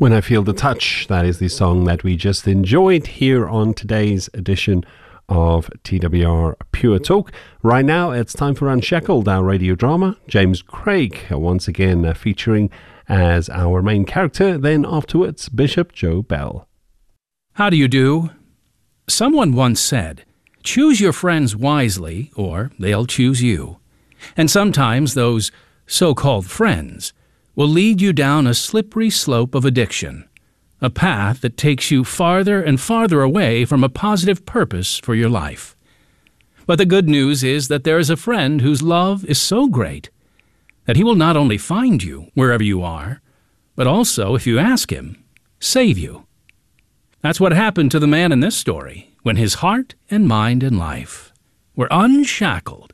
When I Feel the Touch, that is the song that we just enjoyed here on today's edition of TWR Pure Talk. Right now, it's time for Unshackled, our radio drama. James Craig, once again featuring as our main character. Then afterwards, Bishop Joe Bell. How do you do? Someone once said, choose your friends wisely or they'll choose you. And sometimes those so-called friends will lead you down a slippery slope of addiction, a path that takes you farther and farther away from a positive purpose for your life. But the good news is that there is a friend whose love is so great that he will not only find you wherever you are, but also, if you ask him, save you. That's what happened to the man in this story when his heart and mind and life were unshackled.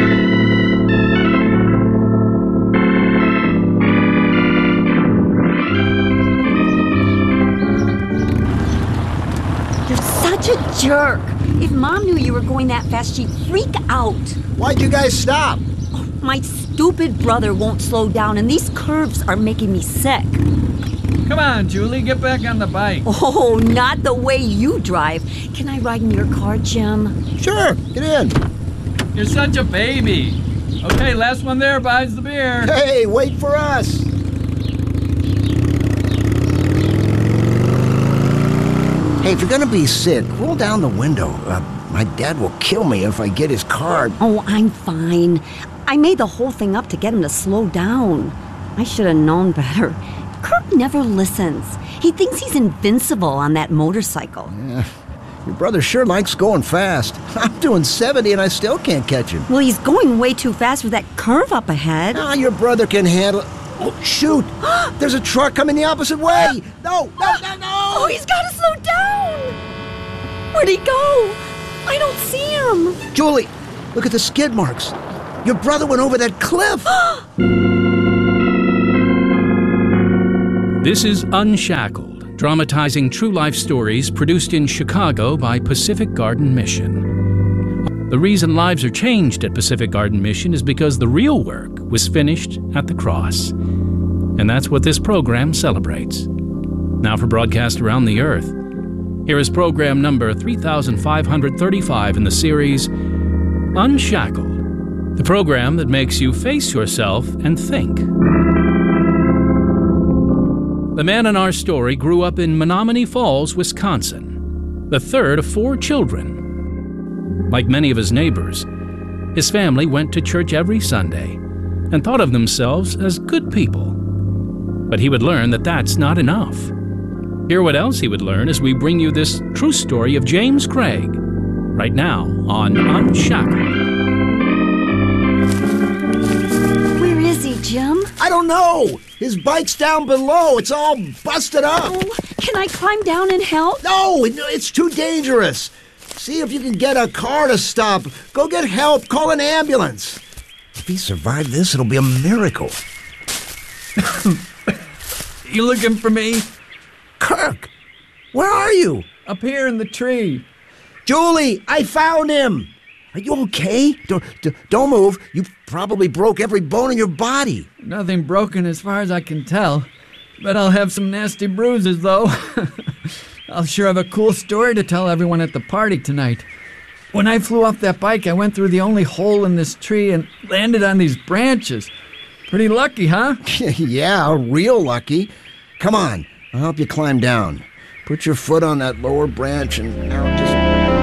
Such a jerk. If Mom knew you were going that fast, she'd freak out. Why'd you guys stop? Oh, my stupid brother won't slow down, and these curves are making me sick. Come on, Julie, get back on the bike. Oh, not the way you drive. Can I ride in your car, Jim? Sure, get in. You're such a baby. Okay, last one there buys the beer. Hey, wait for us. Hey, if you're gonna be sick, roll down the window. My dad will kill me if I get his card. Oh, I'm fine. I made the whole thing up to get him to slow down. I should have known better. Kirk never listens. He thinks he's invincible on that motorcycle. Yeah, your brother sure likes going fast. I'm doing 70 and I still can't catch him. Well, he's going way too fast with that curve up ahead. Ah, your brother can handle it. Oh, shoot! There's a truck coming the opposite way! No! Oh, he's gotta slow down! Where'd he go? I don't see him. Julie, look at the skid marks. Your brother went over that cliff. This is Unshackled, dramatizing true life stories produced in Chicago by Pacific Garden Mission. The reason lives are changed at Pacific Garden Mission is because the real work was finished at the cross. And that's what this program celebrates. Now for broadcast around the earth, here is program number 3535 in the series Unshackled, the program that makes you face yourself and think. The man in our story grew up in Menomonee Falls, Wisconsin, the third of 4 children. Like many of his neighbors, his family went to church every Sunday and thought of themselves as good people. But he would learn that that's not enough. Hear what else he would learn as we bring you this true story of James Craig, right now on Unshackled. Where is he, Jim? I don't know. His bike's down below. It's all busted up. Oh, can I climb down and help? No, it's too dangerous. See if you can get a car to stop. Go get help. Call an ambulance. If he survived this, it'll be a miracle. You looking for me? Kirk, where are you? Up here in the tree. Julie, I found him. Are you okay? Don't move. You probably broke every bone in your body. Nothing broken as far as I can tell. Bet I'll have some nasty bruises, though. I'll sure have a cool story to tell everyone at the party tonight. When I flew off that bike, I went through the only hole in this tree and landed on these branches. Pretty lucky, huh? Yeah, real lucky. Come on, I'll help you climb down. Put your foot on that lower branch and now just...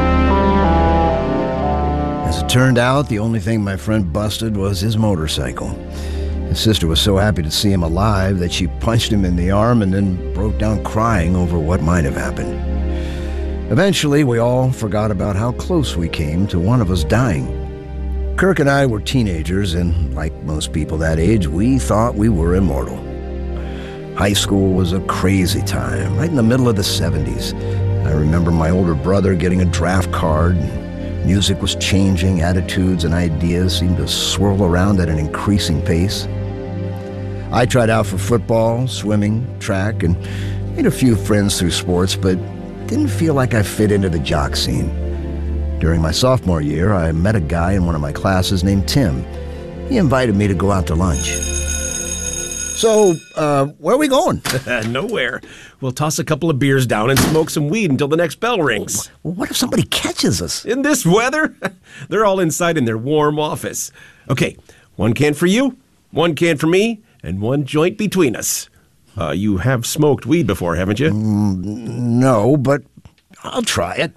As it turned out, the only thing my friend busted was his motorcycle. His sister was so happy to see him alive that she punched him in the arm and then broke down crying over what might have happened. Eventually, we all forgot about how close we came to one of us dying. Kirk and I were teenagers, and like most people that age, we thought we were immortal. High school was a crazy time, right in the middle of the 70s. I remember my older brother getting a draft card. Music was changing, attitudes and ideas seemed to swirl around at an increasing pace. I tried out for football, swimming, track, and made a few friends through sports, but didn't feel like I fit into the jock scene. During my sophomore year, I met a guy in one of my classes named Tim. He invited me to go out to lunch. So, where are we going? Nowhere. We'll toss a couple of beers down and smoke some weed until the next bell rings. Well, what if somebody catches us? In this weather? They're all inside in their warm office. Okay, 1 can for you, 1 can for me, and 1 joint between us. You have smoked weed before, haven't you? No, but I'll try it.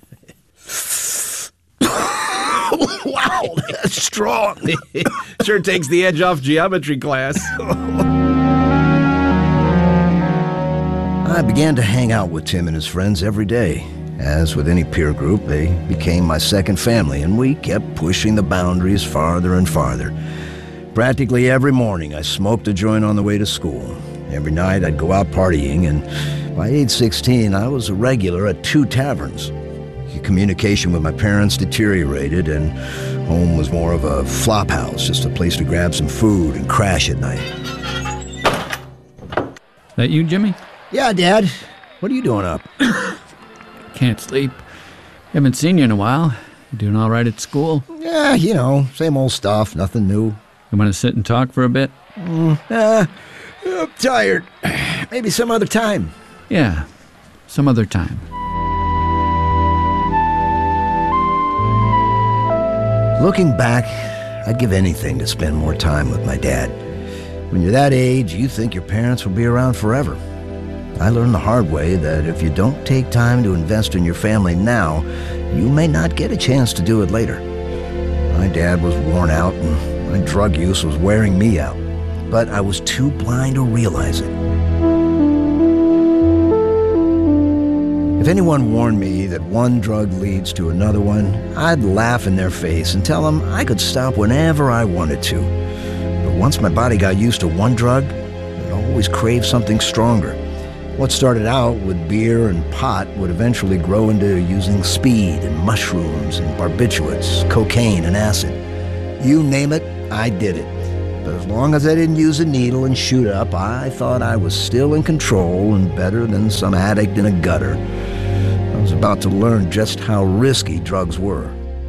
Wow, that's strong. Sure takes the edge off geometry class. I began to hang out with Tim and his friends every day. As with any peer group, they became my second family, and we kept pushing the boundaries farther and farther. Practically every morning, I smoked a joint on the way to school. Every night, I'd go out partying, and by age 16, I was a regular at 2 taverns. Communication with my parents deteriorated, and home was more of a flop house, just a place to grab some food and crash at night. That you, Jimmy? Yeah, Dad. What are you doing up? Can't sleep. Haven't seen you in a while. You doing all right at school? Yeah, you know, same old stuff, nothing new. You want to sit and talk for a bit? I'm tired. Maybe some other time. Yeah, some other time. Looking back, I'd give anything to spend more time with my dad. When you're that age, you think your parents will be around forever. I learned the hard way that if you don't take time to invest in your family now, you may not get a chance to do it later. My dad was worn out, and my drug use was wearing me out. But I was too blind to realize it. If anyone warned me that one drug leads to another one, I'd laugh in their face and tell them I could stop whenever I wanted to. But once my body got used to one drug, it always craved something stronger. What started out with beer and pot would eventually grow into using speed and mushrooms and barbiturates, cocaine and acid. You name it, I did it. But as long as I didn't use a needle and shoot up, I thought I was still in control and better than some addict in a gutter. I was about to learn just how risky drugs were.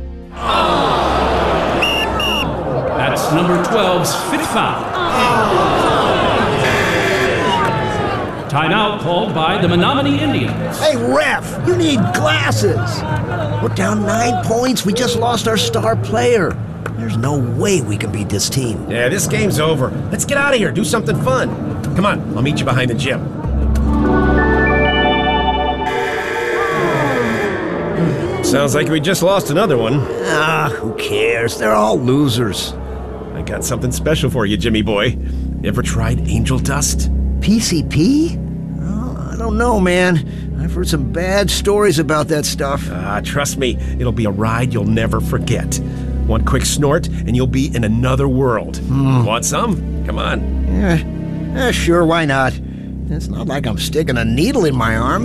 That's number 12's fifth foul. Timeout called by the Menominee Indians. Hey, ref, you need glasses. We're down 9 points. We just lost our star player. There's no way we can beat this team. Yeah, this game's over. Let's get out of here, do something fun. Come on, I'll meet you behind the gym. Sounds like we just lost another one. Who cares? They're all losers. I got something special for you, Jimmy boy. Ever tried angel dust? PCP? Oh, I don't know, man. I've heard some bad stories about that stuff. Trust me, it'll be a ride you'll never forget. One quick snort, and you'll be in another world. Want some? Come on. Yeah, sure, why not? It's not like I'm sticking a needle in my arm.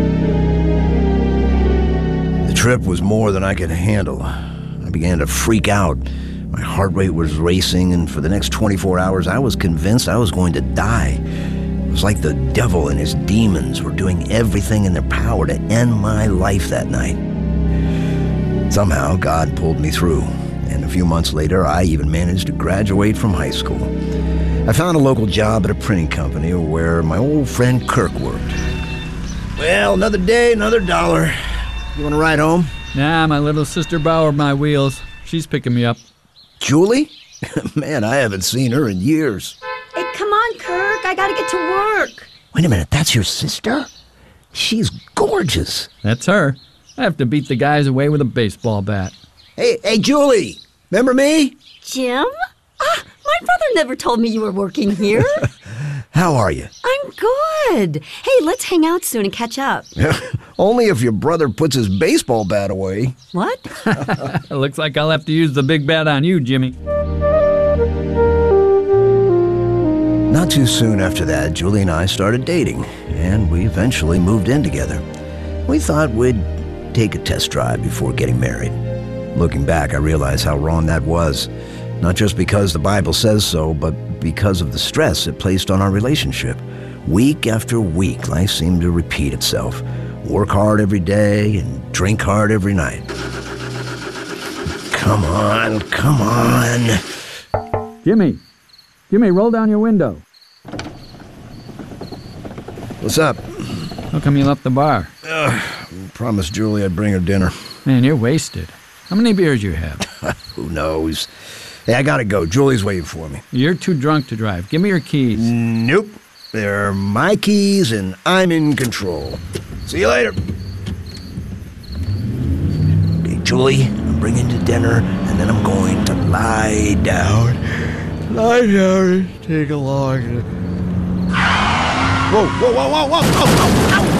The trip was more than I could handle. I began to freak out. My heart rate was racing, and for the next 24 hours, I was convinced I was going to die. It was like the devil and his demons were doing everything in their power to end my life that night. Somehow, God pulled me through, and a few months later, I even managed to graduate from high school. I found a local job at a printing company where my old friend Kirk worked. Well, another day, another dollar. You want to ride home? Nah, my little sister borrowed my wheels. She's picking me up. Julie? Man, I haven't seen her in years. Hey, come on, Kirk. I gotta get to work. Wait a minute, that's your sister? She's gorgeous. That's her. I have to beat the guys away with a baseball bat. Hey, Julie, remember me? Jim? My brother never told me you were working here. How are you? I'm good. Hey, let's hang out soon and catch up. Only if your brother puts his baseball bat away. What? It looks like I'll have to use the big bat on you, Jimmy. Not too soon after that, Julie and I started dating, and we eventually moved in together. We thought we'd take a test drive before getting married. Looking back, I realize how wrong that was. Not just because the Bible says so, but because of the stress it placed on our relationship. Week after week, life seemed to repeat itself. Work hard every day and drink hard every night. Come on. Jimmy, roll down your window. What's up? How come you left the bar? Promised Julie I'd bring her dinner. Man, you're wasted. How many beers you have? Who knows? Hey, I gotta go. Julie's waiting for me. You're too drunk to drive. Give me your keys. Nope. They're my keys, and I'm in control. See you later. Okay, Julie, I'm bringing you dinner, and then I'm going to lie down. Lie down and take a long... Whoa, whoa, whoa, whoa, whoa, whoa, whoa,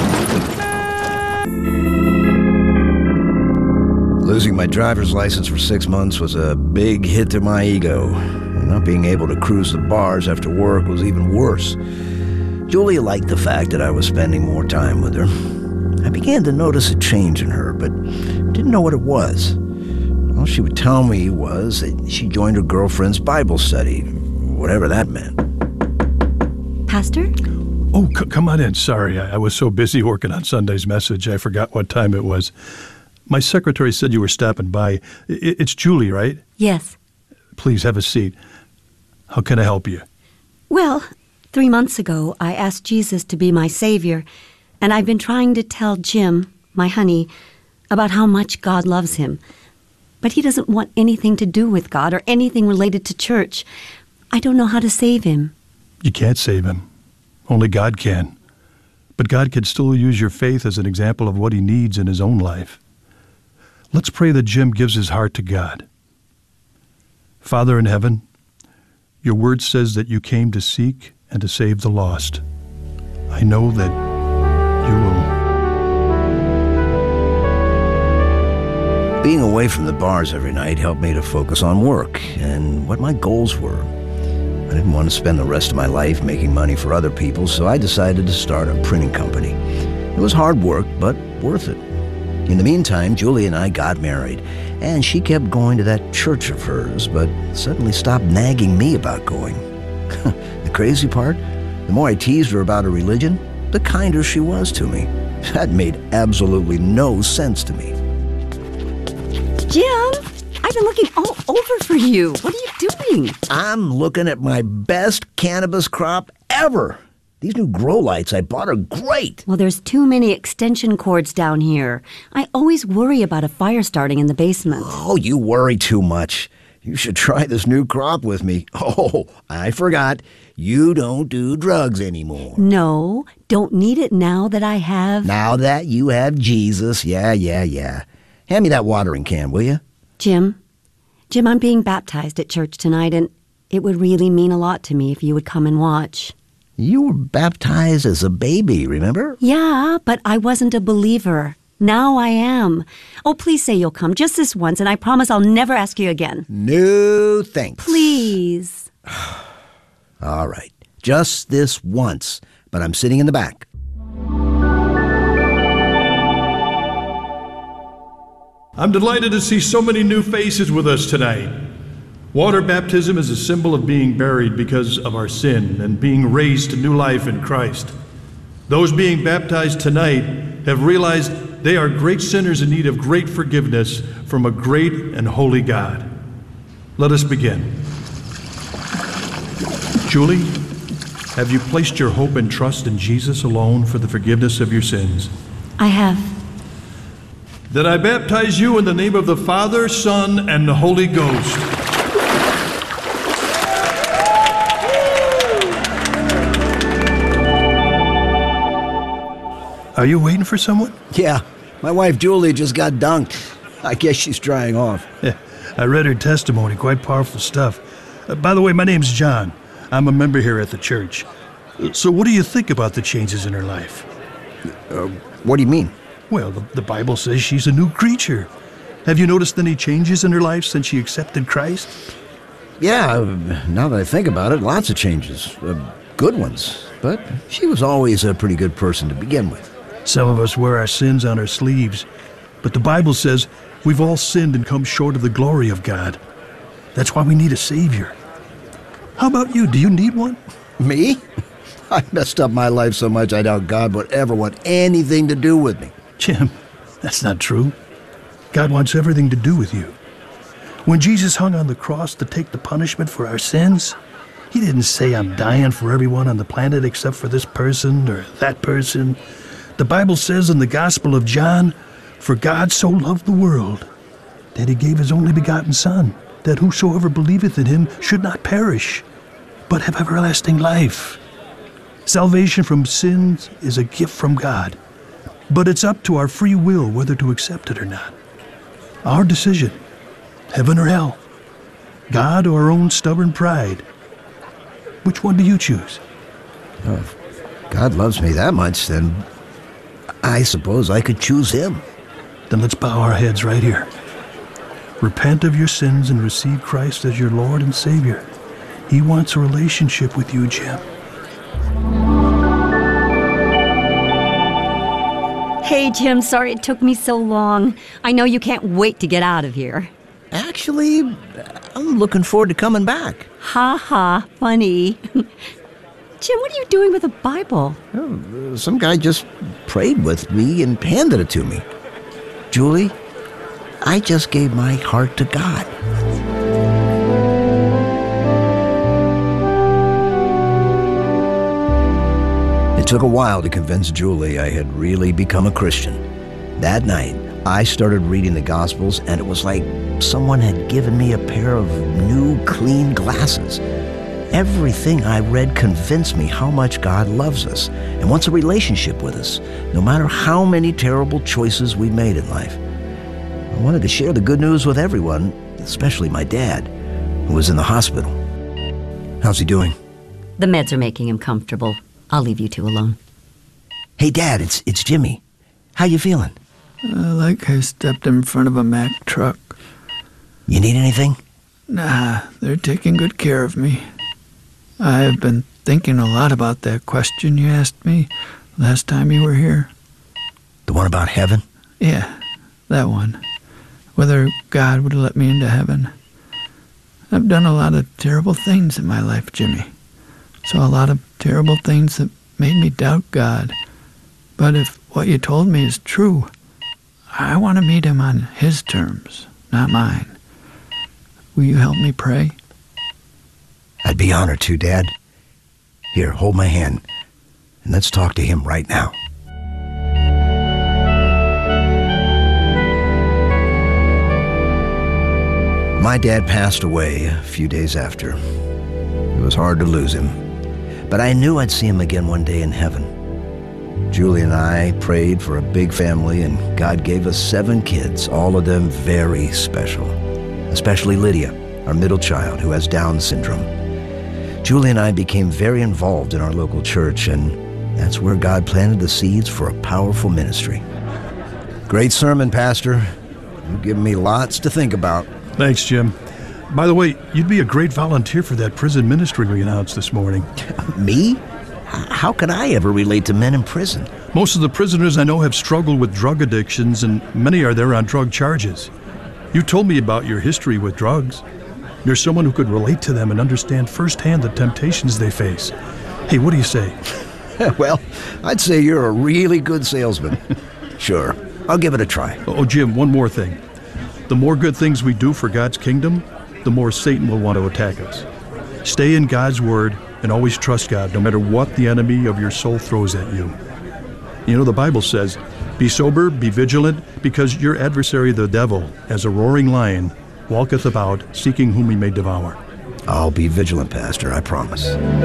Losing my driver's license for 6 months was a big hit to my ego. And not being able to cruise the bars after work was even worse. Julia liked the fact that I was spending more time with her. I began to notice a change in her, but didn't know what it was. All she would tell me was that she joined her girlfriend's Bible study, whatever that meant. Pastor? Oh, come on in. Sorry, I was so busy working on Sunday's message, I forgot what time it was. My secretary said you were stopping by. It's Julie, right? Yes. Please have a seat. How can I help you? Well, 3 months ago, I asked Jesus to be my savior, and I've been trying to tell Jim, my honey, about how much God loves him. But he doesn't want anything to do with God or anything related to church. I don't know how to save him. You can't save him. Only God can. But God can still use your faith as an example of what he needs in his own life. Let's pray that Jim gives his heart to God. Father in heaven, your word says that you came to seek and to save the lost. I know that you will. Being away from the bars every night helped me to focus on work and what my goals were. I didn't want to spend the rest of my life making money for other people, so I decided to start a printing company. It was hard work, but worth it. In the meantime, Julie and I got married, and she kept going to that church of hers, but suddenly stopped nagging me about going. The crazy part? The more I teased her about her religion, the kinder she was to me. That made absolutely no sense to me. Jim, I've been looking all over for you. What are you doing? I'm looking at my best cannabis crop ever. These new grow lights I bought are great. Well, there's too many extension cords down here. I always worry about a fire starting in the basement. Oh, you worry too much. You should try this new crop with me. Oh, I forgot. You don't do drugs anymore. No, don't need it now that I have... Now that you have Jesus, yeah. Hand me that watering can, will you? Jim, I'm being baptized at church tonight, and it would really mean a lot to me if you would come and watch. You were baptized as a baby, remember? Yeah, but I wasn't a believer. Now I am. Oh, please say you'll come just this once, and I promise I'll never ask you again. No, thanks. Please. All right, just this once, but I'm sitting in the back. I'm delighted to see so many new faces with us tonight. Water baptism is a symbol of being buried because of our sin and being raised to new life in Christ. Those being baptized tonight have realized they are great sinners in need of great forgiveness from a great and holy God. Let us begin. Julie, have you placed your hope and trust in Jesus alone for the forgiveness of your sins? I have. Then I baptize you in the name of the Father, Son, and the Holy Ghost. Are you waiting for someone? Yeah, my wife Julie just got dunked. I guess she's drying off. Yeah, I read her testimony, quite powerful stuff. By the way, my name's John. I'm a member here at the church. So what do you think about the changes in her life? What do you mean? Well, the Bible says she's a new creature. Have you noticed any changes in her life since she accepted Christ? Yeah, now that I think about it, lots of changes. Good ones. But she was always a pretty good person to begin with. Some of us wear our sins on our sleeves, but the Bible says we've all sinned and come short of the glory of God. That's why we need a Savior. How about you? Do you need one? Me? I messed up my life so much I doubt God would ever want anything to do with me. Jim, that's not true. God wants everything to do with you. When Jesus hung on the cross to take the punishment for our sins, He didn't say I'm dying for everyone on the planet except for this person or that person. The Bible says in the Gospel of John, "For God so loved the world, that he gave his only begotten Son, that whosoever believeth in him should not perish, but have everlasting life." Salvation from sins is a gift from God, but it's up to our free will whether to accept it or not. Our decision, heaven or hell, God or our own stubborn pride. Which one do you choose? If God loves me that much, then I suppose I could choose him. Then let's bow our heads right here. Repent of your sins and receive Christ as your Lord and Savior. He wants a relationship with you, Jim. Hey, Jim, sorry it took me so long. I know you can't wait to get out of here. Actually, I'm looking forward to coming back. Ha ha, funny. Jim, what are you doing with a Bible? Some guy just prayed with me and handed it to me. Julie, I just gave my heart to God. It took a while to convince Julie I had really become a Christian. That night, I started reading the Gospels, and it was like someone had given me a pair of new, clean glasses. Everything I read convinced me how much God loves us and wants a relationship with us, no matter how many terrible choices we made in life. I wanted to share the good news with everyone, especially my dad, who was in the hospital. How's he doing? The meds are making him comfortable. I'll leave you two alone. Hey, Dad, it's Jimmy. How you feeling? Like I stepped in front of a Mack truck. You need anything? Nah, they're taking good care of me. I've been thinking a lot about that question you asked me last time you were here. The one about heaven? Yeah, that one. Whether God would let me into heaven. I've done a lot of terrible things in my life, Jimmy. So a lot of terrible things that made me doubt God. But if what you told me is true, I want to meet him on his terms, not mine. Will you help me pray? I'd be honored to, Dad. Here, hold my hand, and let's talk to him right now. My dad passed away a few days after. It was hard to lose him, but I knew I'd see him again one day in heaven. Julie and I prayed for a big family, and God gave us 7 kids, all of them very special, especially Lydia, our middle child, who has Down syndrome. Julie and I became very involved in our local church, and that's where God planted the seeds for a powerful ministry. Great sermon, Pastor. You've given me lots to think about. Thanks, Jim. By the way, you'd be a great volunteer for that prison ministry we announced this morning. Me? How could I ever relate to men in prison? Most of the prisoners I know have struggled with drug addictions, and many are there on drug charges. You told me about your history with drugs. You're someone who could relate to them and understand firsthand the temptations they face. Hey, what do you say? Well, I'd say you're a really good salesman. Sure, I'll give it a try. Oh, Jim, one more thing. The more good things we do for God's kingdom, the more Satan will want to attack us. Stay in God's word and always trust God, no matter what the enemy of your soul throws at you. You know, the Bible says, "Be sober, be vigilant, because your adversary, the devil, as a roaring lion, walketh about, seeking whom he may devour." I'll be vigilant, Pastor, I promise.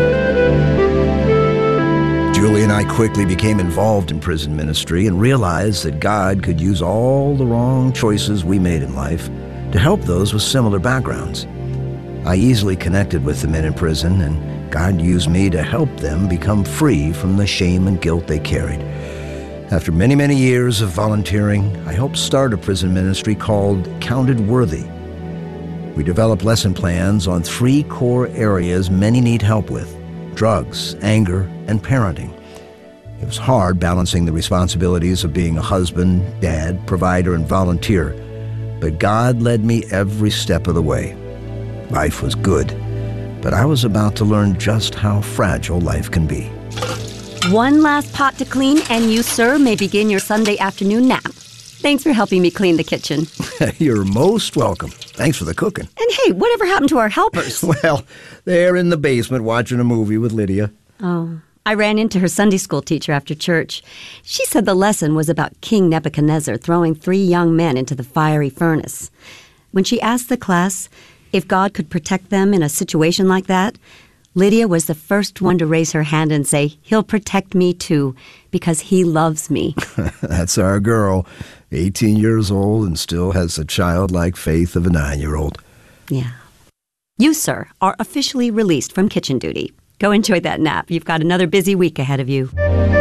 Julie and I quickly became involved in prison ministry and realized that God could use all the wrong choices we made in life to help those with similar backgrounds. I easily connected with the men in prison, and God used me to help them become free from the shame and guilt they carried. After many, many years of volunteering, I helped start a prison ministry called Counted Worthy. We developed lesson plans on 3 core areas many need help with: drugs, anger, and parenting. It was hard balancing the responsibilities of being a husband, dad, provider, and volunteer, but God led me every step of the way. Life was good, but I was about to learn just how fragile life can be. One last pot to clean, and you, sir, may begin your Sunday afternoon nap. Thanks for helping me clean the kitchen. You're most welcome. Thanks for the cooking. And hey, whatever happened to our helpers? Well, they're in the basement watching a movie with Lydia. Oh, I ran into her Sunday school teacher after church. She said the lesson was about King Nebuchadnezzar throwing 3 young men into the fiery furnace. When she asked the class if God could protect them in a situation like that, Lydia was the first one to raise her hand and say, "He'll protect me too, because he loves me." That's our girl, 18 years old and still has the childlike faith of a 9-year-old. Yeah. You, sir, are officially released from kitchen duty. Go enjoy that nap. You've got another busy week ahead of you.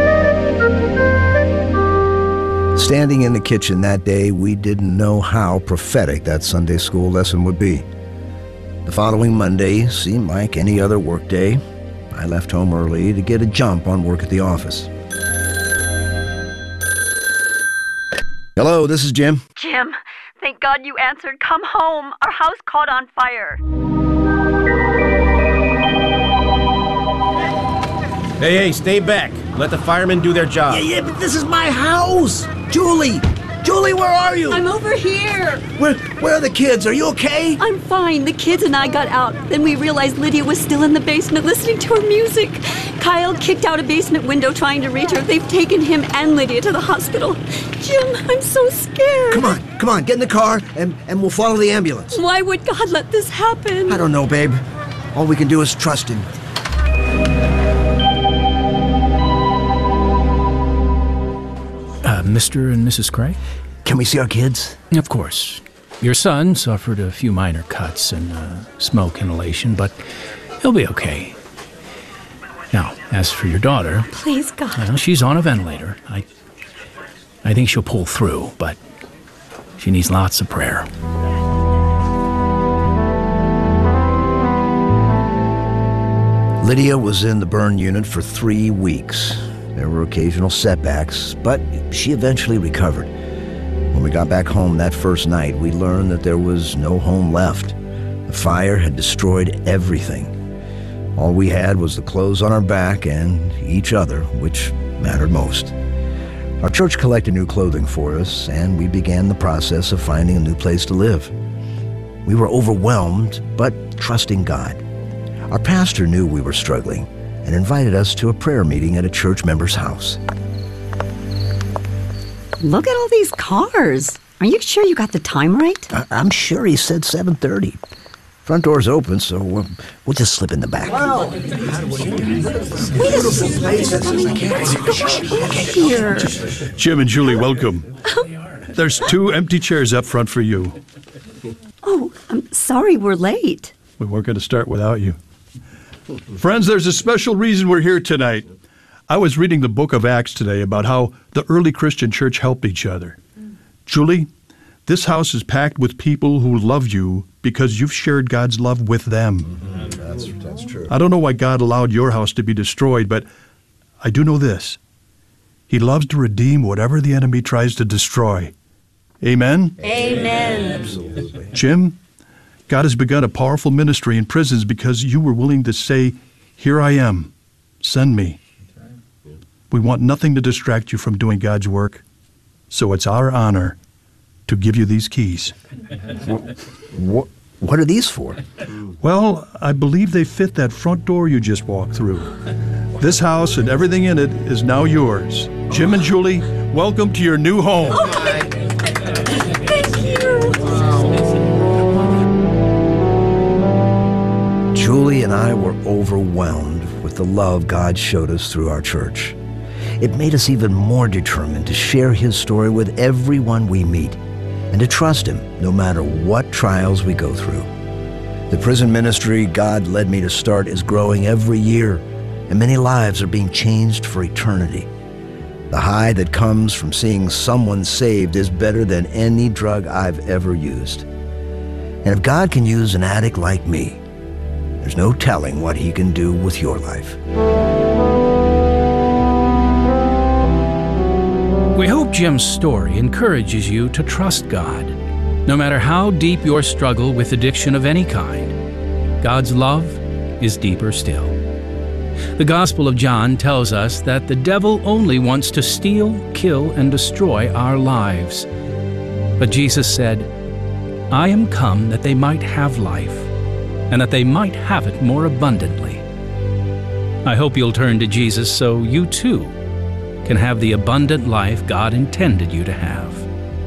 Standing in the kitchen that day, we didn't know how prophetic that Sunday school lesson would be. The following Monday seemed like any other workday. I left home early to get a jump on work at the office. Hello, this is Jim. Jim, thank God you answered. Come home. Our house caught on fire. Hey, stay back. Let the firemen do their job. Yeah, but this is my house! Julie! Julie, where are you? I'm over here. Where are the kids? Are you okay? I'm fine. The kids and I got out. Then we realized Lydia was still in the basement listening to her music. Kyle kicked out a basement window trying to reach her. They've taken him and Lydia to the hospital. Jim, I'm so scared. Come on, get in the car and we'll follow the ambulance. Why would God let this happen? I don't know, babe. All we can do is trust him. Mr. and Mrs. Cray? Can we see our kids? Of course. Your son suffered a few minor cuts and smoke inhalation, but he'll be okay. Now, as for your daughter... Please, God. Well, she's on a ventilator. I think she'll pull through, but she needs lots of prayer. Lydia was in the burn unit for 3 weeks. There were occasional setbacks, but she eventually recovered. When we got back home that first night, we learned that there was no home left. The fire had destroyed everything. All we had was the clothes on our back and each other, which mattered most. Our church collected new clothing for us, and we began the process of finding a new place to live. We were overwhelmed, but trusting God. Our pastor knew we were struggling and invited us to a prayer meeting at a church member's house. Look at all these cars. Are you sure you got the time right? I'm sure he said 7:30. Front door's open, so we'll just slip in the back. Wow. Here. Jim and Julie, welcome. There's 2 empty chairs up front for you. Oh, I'm sorry we're late. We weren't going to start without you. Friends, there's a special reason we're here tonight. I was reading the book of Acts today about how the early Christian church helped each other. Julie, this house is packed with people who love you because you've shared God's love with them. That's true. I don't know why God allowed your house to be destroyed, but I do know this. He loves to redeem whatever the enemy tries to destroy. Amen? Amen. Absolutely. Jim, God has begun a powerful ministry in prisons because you were willing to say, "Here I am, send me." We want nothing to distract you from doing God's work, so it's our honor to give you these keys. What are these for? Well, I believe they fit that front door you just walked through. This house and everything in it is now yours. Jim and Julie, welcome to your new home. Thank you. Julie and I were overwhelmed with the love God showed us through our church. It made us even more determined to share His story with everyone we meet and to trust Him no matter what trials we go through. The prison ministry God led me to start is growing every year, and many lives are being changed for eternity. The high that comes from seeing someone saved is better than any drug I've ever used. And if God can use an addict like me, there's no telling what He can do with your life. We hope Jim's story encourages you to trust God. No matter how deep your struggle with addiction of any kind, God's love is deeper still. The Gospel of John tells us that the devil only wants to steal, kill, and destroy our lives. But Jesus said, I am come that they might have life, and that they might have it more abundantly. I hope you'll turn to Jesus so you too can have the abundant life God intended you to have.